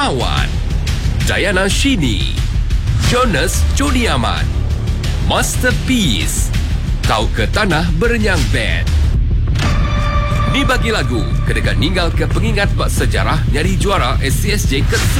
Awan, Dayana Shini, Jonas Joniaman, Masterpiece, Kau ke Tanah Berenyang Band. Ni bagi lagu, kedekat ninggal ke pengingat bak sejarah nyari juara SCSJ ke